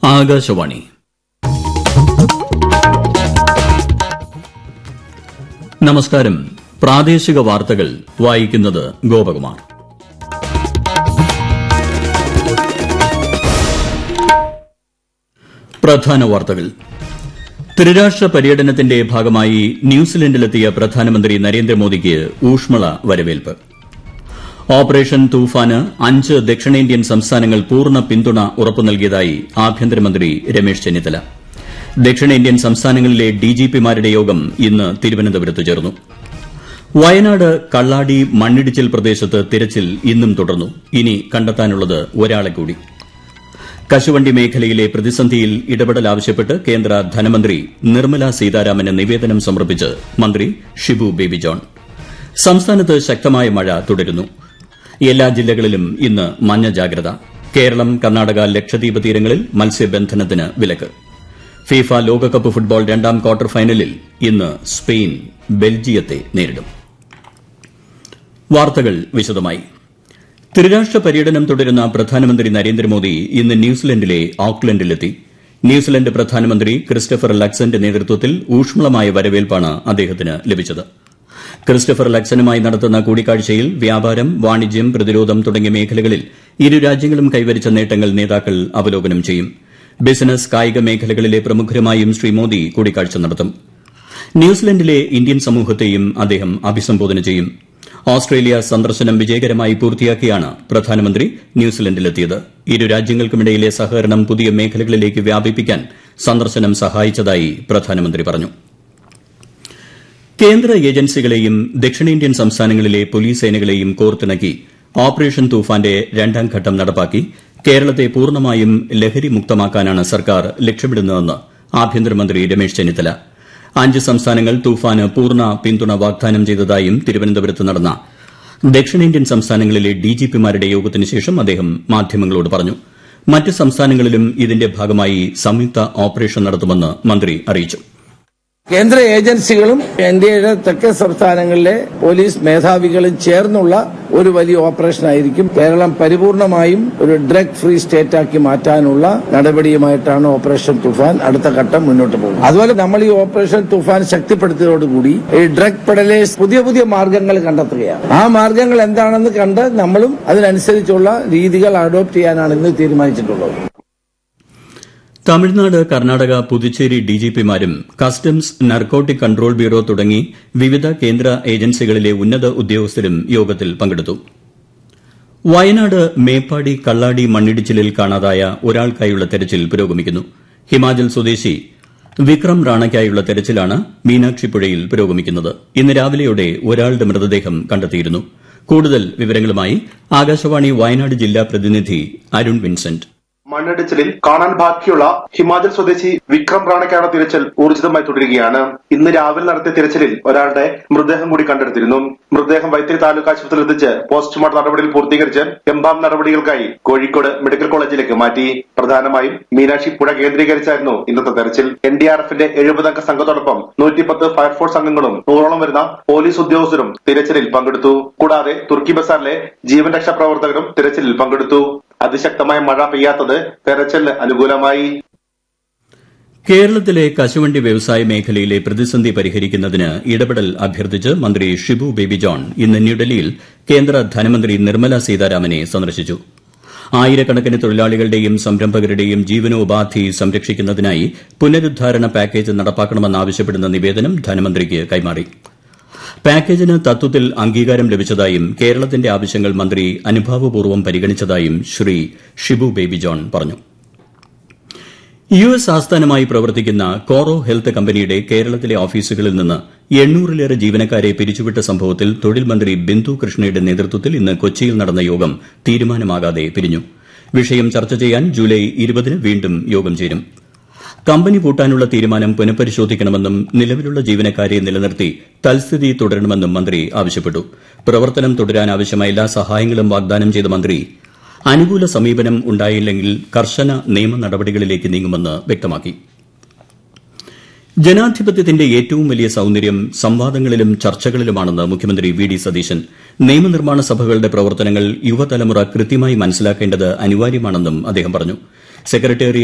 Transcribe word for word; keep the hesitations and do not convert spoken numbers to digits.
ആകാശവാണി. നമസ്കാരം. പ്രാദേശിക വാർത്തകൾ വായിക്കുന്നത് ഗോപകുമാർ. പ്രധാന വാർത്തകൾ. ത്രിരാഷ്ട്ര പര്യടനത്തിന്റെ ഭാഗമായി ന്യൂസിലൻഡിലെത്തിയ പ്രധാനമന്ത്രി നരേന്ദ്രമോദിക്ക് ഊഷ്മള വരവേൽപ്പ്. ഓപ്പറേഷൻ തൂഫാന് അഞ്ച് ദക്ഷിണേന്ത്യൻ സംസ്ഥാനങ്ങൾ പൂർണ്ണ പിന്തുണ ഉറപ്പു നൽകിയതായി ആഭ്യന്തരമന്ത്രി രമേശ് ചെന്നിത്തല. ദക്ഷിണേന്ത്യൻ സംസ്ഥാനങ്ങളിലെ ഡിജിപിമാരുടെ യോഗം ഇന്ന് തിരുവനന്തപുരത്ത് ചേർന്നു. വയനാട് കള്ളാടി മണ്ണിടിച്ചിൽ പ്രദേശത്ത് തിരച്ചിൽ ഇന്നും തുടർന്നു. ഇനി കണ്ടെത്താനുള്ളത് ഒരാളെ കൂടി. കശുവണ്ടി മേഖലയിലെ പ്രതിസന്ധിയിൽ ഇടപെടൽ ആവശ്യപ്പെട്ട് കേന്ദ്ര ധനമന്ത്രി നിർമ്മല സീതാരാമന് നിവേദനം സമർപ്പിച്ച് മന്ത്രി ഷിബു ബേബി ജോൺ. സംസ്ഥാനത്ത് ശക്തമായ മഴ തുടരുന്നു. എല്ലാ ജില്ലകളിലും ഇന്ന് മഞ്ഞ ജാഗ്രത. കേരളം, കർണാടക, ലക്ഷദ്വീപ് തീരങ്ങളിൽ മത്സ്യബന്ധനത്തിന് വിലക്ക്. ഫിഫ ലോകകപ്പ് ഫുട്ബോൾ രണ്ടാം ക്വാർട്ടർ ഫൈനലിൽ ഇന്ന് സ്പെയിൻ ബെൽജിയത്തെ നേരിടും. വാർത്തകൾ വിശദമായി. ത്രിരാഷ്ട്ര പര്യടനം തുടരുന്ന പ്രധാനമന്ത്രി നരേന്ദ്രമോദി ഇന്ന് ന്യൂസിലൻഡിലെ ഓക്ലൻഡിലെത്തി. ന്യൂസിലൻഡ് പ്രധാനമന്ത്രി ക്രിസ്റ്റഫർ ലക്സന്റെ നേതൃത്വത്തിൽ ഊഷ്മളമായ വരവേൽപ്പാണ് അദ്ദേഹത്തിന് ലഭിച്ചത്. ക്രിസ്റ്റഫർ ലക്സനുമായി നടത്തുന്ന കൂടിക്കാഴ്ചയിൽ വ്യാപാരം, വാണിജ്യം, പ്രതിരോധം തുടങ്ങിയ മേഖലകളിൽ ഇരു രാജ്യങ്ങളും കൈവരിച്ച നേട്ടങ്ങൾ നേതാക്കൾ അവലോകനം ചെയ്യും. ബിസിനസ്, കായിക മേഖലകളിലെ പ്രമുഖരുമായും ശ്രീ മോദി കൂടിക്കാഴ്ച നടത്തും. ന്യൂസിലൻഡിലെ ഇന്ത്യൻ സമൂഹത്തെയും അദ്ദേഹം അഭിസംബോധന ചെയ്യും. ഓസ്ട്രേലിയ സന്ദർശനം വിജയകരമായി പൂർത്തിയാക്കിയാണ് പ്രധാനമന്ത്രി ന്യൂസിലൻഡിലെത്തിയത്. ഇരു രാജ്യങ്ങൾക്കുമിടയിലെ സഹകരണം പുതിയ മേഖലകളിലേക്ക് വ്യാപിപ്പിക്കാൻ സന്ദർശനം സഹായിച്ചതായി പ്രധാനമന്ത്രി പറഞ്ഞു. കേന്ദ്ര ഏജൻസികളെയും ദക്ഷിണേന്ത്യൻ സംസ്ഥാനങ്ങളിലെ പോലീസ് സേനകളെയും കോർത്തിണക്കി ഓപ്പറേഷൻ തൂഫാന്റെ രണ്ടാം ഘട്ടം നടപ്പാക്കി കേരളത്തെ പൂർണ്ണമായും ലഹരി മുക്തമാക്കാനാണ് സർക്കാർ ലക്ഷ്യമിടുന്നതെന്ന് ആഭ്യന്തരമന്ത്രി രമേശ് ചെന്നിത്തല. അഞ്ച് സംസ്ഥാനങ്ങൾ തൂഫാന് പൂർണ്ണ പിന്തുണ വാഗ്ദാനം ചെയ്തതായും തിരുവനന്തപുരത്ത് നടന്ന ദക്ഷിണേന്ത്യൻ സംസ്ഥാനങ്ങളിലെ ഡിജിപിമാരുടെ യോഗത്തിന് ശേഷം അദ്ദേഹം മാധ്യമങ്ങളോട് പറഞ്ഞു. മറ്റ് സംസ്ഥാനങ്ങളിലും ഇതിന്റെ ഭാഗമായി സംയുക്ത ഓപ്പറേഷൻ നടത്തുമെന്ന് മന്ത്രി അറിയിച്ചു. കേന്ദ്ര ഏജൻസികളും ഇന്ത്യയുടെ തെക്കൻ സംസ്ഥാനങ്ങളിലെ പോലീസ് മേധാവികളും ചേർന്നുള്ള ഒരു വലിയ ഓപ്പറേഷൻ ആയിരിക്കും. കേരളം പരിപൂർണമായും ഒരു ഡ്രഗ് ഫ്രീ സ്റ്റേറ്റ് ആക്കി മാറ്റാനുള്ള നടപടിയുമായിട്ടാണ് ഓപ്പറേഷൻ തുഫാൻ അടുത്ത ഘട്ടം മുന്നോട്ട് പോകുന്നത്. അതുപോലെ നമ്മൾ ഈ ഓപ്പറേഷൻ തുഫാൻ ശക്തിപ്പെടുത്തിയതോടുകൂടി ഈ ഡ്രഗ് പെഡലേഴ്സ് പുതിയ പുതിയ മാർഗങ്ങൾ കണ്ടെത്തുകയാണ്. ആ മാർഗങ്ങൾ എന്താണെന്ന് കണ്ട് നമ്മളും അതിനനുസരിച്ചുള്ള രീതികൾ അഡോപ്റ്റ് ചെയ്യാനാണ് ഇന്ന് തീരുമാനിച്ചിട്ടുള്ളത്. Tamil Nadu, Karnataka, Puducherry ഡിജിപിമാരും customs, narcotic control bureau തുടങ്ങി വിവിധ കേന്ദ്ര ഏജൻസികളിലെ ഉന്നത ഉദ്യോഗസ്ഥരും യോഗത്തിൽ പങ്കെടുത്തു. വയനാട് മേപ്പാടി കള്ളാടി മണ്ണിടിച്ചിലിൽ കാണാതായ ഒരാൾക്കായുള്ള തെരച്ചിൽ പുരോഗമിക്കുന്നു. ഹിമാചൽ സ്വദേശി വിക്രം റാണയ്ക്കായുള്ള തെരച്ചിലാണ് മീനാക്ഷിപ്പുഴയിൽ പുരോഗമിക്കുന്നത്. ഇന്ന് രാവിലെയോടെ ഒരാളുടെ മൃതദേഹം കണ്ടെത്തിയിരുന്നു. കൂടുതൽ വിവരങ്ങളുമായി ആകാശവാണി വയനാട് ജില്ലാ പ്രതിനിധി അരുൺ വിൻസെന്റ്. മണ്ണിടിച്ചിലിൽ കാണാൻ ബാക്കിയുള്ള ഹിമാചൽ സ്വദേശി വിക്രം റാണയ്ക്കാണ് തിരച്ചിൽ ഊർജിതമായി തുടരുകയാണ്. ഇന്ന് രാവിലെ നടത്തിയ തിരച്ചിലിൽ ഒരാളുടെ മൃതദേഹം കൂടി കണ്ടെടുത്തിരുന്നു. മൃതദേഹം വൈത്തിരി താലൂക്ക് ആശുപത്രിയിൽ എത്തിച്ച് പോസ്റ്റ്മോർട്ടം നടപടികൾ പൂർത്തീകരിച്ച് എംബാം നടപടികൾക്കായി കോഴിക്കോട് മെഡിക്കൽ കോളേജിലേക്ക് മാറ്റി. പ്രധാനമായും മീനാക്ഷി പുഴ കേന്ദ്രീകരിച്ചായിരുന്നു ഇന്നത്തെ തെരച്ചിൽ. എൻ ഡി ആർ എഫിന്റെ എഴുപതംഗ സംഘത്തോടൊപ്പം നൂറ്റിപ്പത്ത് ഫയർഫോഴ്സ് അംഗങ്ങളും നൂറോളം വരുന്ന പോലീസ് ഉദ്യോഗസ്ഥരും തിരച്ചിലിൽ പങ്കെടുത്തു. കൂടാതെ തുർക്കി ബസാറിലെ ജീവൻ രക്ഷാ പ്രവർത്തകരും തിരച്ചിലിൽ പങ്കെടുത്തു. അതിശക്തമായ മഴ പെയ്യാത്തത് തെരച്ചിലിന് അനുകൂലമായി. കേരളത്തിലെ കശുവണ്ടി വ്യവസായ മേഖലയിലെ പ്രതിസന്ധി പരിഹരിക്കുന്നതിന് ഇടപെടൽ അഭ്യർത്ഥിച്ച് മന്ത്രി ഷിബു ബേബി ജോൺ ഇന്ന് ന്യൂഡൽഹിയിൽ കേന്ദ്ര ധനമന്ത്രി നിർമ്മല സീതാരാമനെ സന്ദർശിച്ചു. ആയിരക്കണക്കിന് തൊഴിലാളികളുടെയും സംരംഭകരുടെയും ജീവനോപാധി സംരക്ഷിക്കുന്നതിനായി പുനരുദ്ധാരണ പാക്കേജ് നടപ്പാക്കണമെന്നാവശ്യപ്പെടുന്ന നിവേദനം ധനമന്ത്രിക്ക് കൈമാറി. പാക്കേജിന് തത്വത്തിൽ അംഗീകാരം ലഭിച്ചതായും കേരളത്തിന്റെ ആവശ്യങ്ങൾ മന്ത്രി അനുഭാവപൂർവ്വം പരിഗണിച്ചതായും ശ്രീ ഷിബു ബേബി ജോൺ പറഞ്ഞു. യു എസ് ആസ്ഥാനമായി പ്രവർത്തിക്കുന്ന കോറോ ഹെൽത്ത് കമ്പനിയുടെ കേരളത്തിലെ ഓഫീസുകളിൽ നിന്ന് എണ്ണൂറിലേറെ ജീവനക്കാരെ പിരിച്ചുവിട്ട സംഭവത്തിൽ തൊഴിൽ മന്ത്രി ബിന്ദു കൃഷ്ണയുടെ നേതൃത്വത്തിൽ ഇന്ന് കൊച്ചിയിൽ നടന്ന യോഗം തീരുമാനമാകാതെ പിരിഞ്ഞു. വിഷയം ചർച്ച ചെയ്യാൻ ജൂലൈ ഇരുപതിന് വീണ്ടും യോഗം ചേരും. കമ്പനി പൂട്ടാനുള്ള തീരുമാനം പുനഃപരിശോധിക്കണമെന്നും നിലവിലുള്ള ജീവനക്കാരെ നിലനിർത്തി തൽസ്ഥിതി തുടരണമെന്നും മന്ത്രി ആവശ്യപ്പെട്ടു. പ്രവർത്തനം തുടരാൻ ആവശ്യമായ എല്ലാ സഹായങ്ങളും വാഗ്ദാനം ചെയ്ത മന്ത്രി അനുകൂല സമീപനം ഉണ്ടായില്ലെങ്കിൽ കർശന നിയമ നടപടികളിലേക്ക് നീങ്ങുമെന്ന് വ്യക്തമാക്കി. ജനാധിപത്യത്തിന്റെ ഏറ്റവും വലിയ സൌന്ദര്യം സംവാദങ്ങളിലും ചർച്ചകളിലുമാണെന്ന് മുഖ്യമന്ത്രി വി ഡി സതീശൻ. നിയമനിർമ്മാണ സഭകളുടെ പ്രവർത്തനങ്ങൾ യുവതലമുറ കൃത്യമായി മനസ്സിലാക്കേണ്ടത് അനിവാര്യമാണെന്നും അദ്ദേഹം പറഞ്ഞു. സെക്രട്ടേറിയറ്റ്